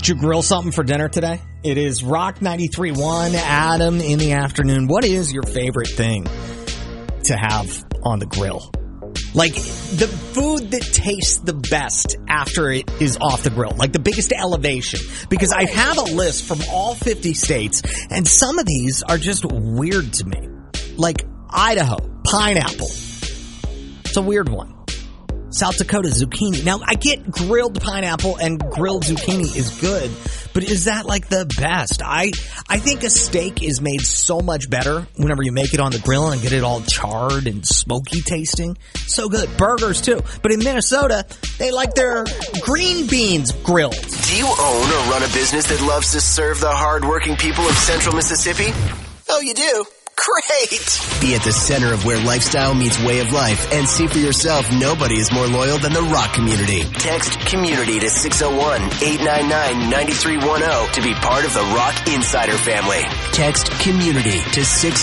Did you grill something for dinner today? It is Rock 93.1, Adam in the afternoon. What is your favorite thing to have on the grill? Like, the food that tastes the best after it is off the grill. Like, the biggest elevation. Because I have a list from all 50 states, and some of these are just weird to me. Like, Idaho, pineapple. It's a weird one. South Dakota, zucchini. Now, I get grilled pineapple and grilled zucchini is good, but is that like the best? I think a steak is made so much better whenever you make it on the grill and get it all charred and smoky tasting. So good. Burgers too. But in Minnesota, they like their green beans grilled. Do you own or run a business that loves to serve the hard-working people of Central Mississippi? Oh, you do? Great! Be at the center of where lifestyle meets way of life and see for yourself nobody is more loyal than the Rock community. Text COMMUNITY to 601-899-9310 to be part of the Rock Insider family. Text COMMUNITY to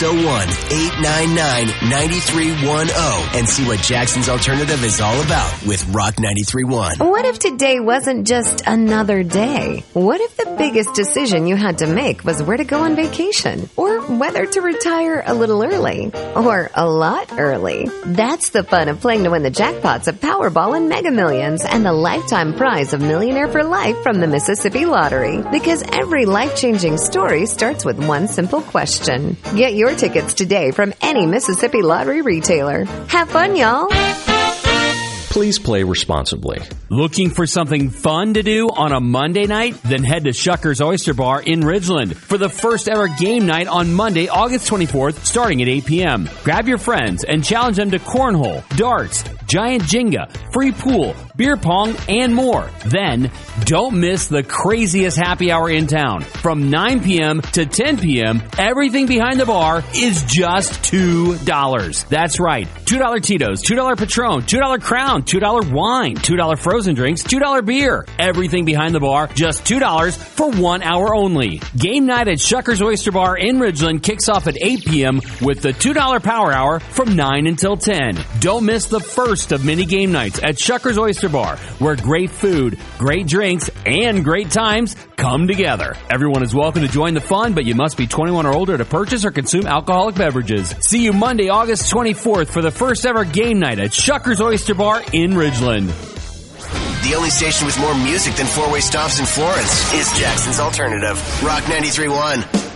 601-899-9310 and see what Jackson's Alternative is all about with Rock 93.1. What if today wasn't just another day? What if the biggest decision you had to make was where to go on vacation or whether to retire a little early or a lot early? That's the fun of playing to win the jackpots of Powerball and Mega Millions and the lifetime prize of Millionaire for Life from the Mississippi Lottery. Because every life-changing story starts with one simple question. Get your tickets today from any Mississippi Lottery retailer. Have fun, y'all. Please play responsibly. Looking for something fun to do on a Monday night? Then head to Shuckers Oyster Bar in Ridgeland for the first ever game night on Monday, August 24th, starting at 8 p.m. Grab your friends and challenge them to cornhole, darts, giant Jenga, free pool, beer pong, and more. Then, don't miss the craziest happy hour in town. From 9 p.m. to 10 p.m., everything behind the bar is just $2. That's right. $2 Tito's, $2 Patron, $2 Crown, $2 wine, $2 frozen drinks, $2 beer. Everything behind the bar, just $2 for 1 hour only. Game night at Shuckers Oyster Bar in Ridgeland kicks off at 8 p.m. with the $2 Power Hour from 9 until 10. Don't miss the first of many game nights at Shuckers Oyster Bar, where great food, great drinks, and great times come together. Everyone is welcome to join the fun, but you must be 21 or older to purchase or consume alcoholic beverages. See you Monday, August 24th for the first ever game night at Shuckers Oyster Bar in Ridgeland. The only station with more music than four-way stops in Florence is Jackson's Alternative. Rock 93.1.